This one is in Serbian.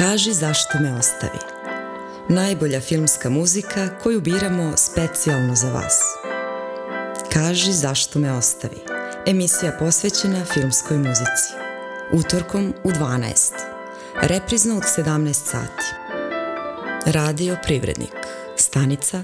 Kaži zašto me ostavi. Najbolja filmska muzika koju biramo specijalno za vas. Kaži zašto me ostavi. Emisija posvećena filmskoj muzici. Utorkom u 12. Reprizno u 17 sati. Radio Privrednik. Stanica